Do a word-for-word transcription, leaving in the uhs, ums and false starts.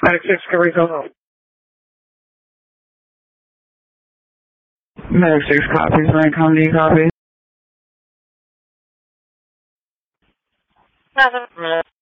Medic six, Discovery, go home. Medic six copies, Marine Comedy copy. Nothing.